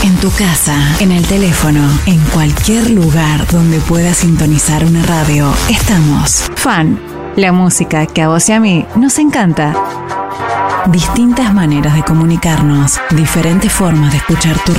en tu casa, en el teléfono, en cualquier lugar donde puedas sintonizar una radio. Estamos. Fan, la música que a vos y a mí nos encanta. Distintas maneras de comunicarnos, diferentes formas de escuchar tu